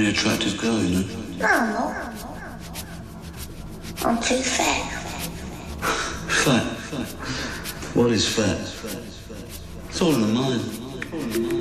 very attractive girl, you know. No. I'm too fat. Fat? What is fat? It's all in the mind.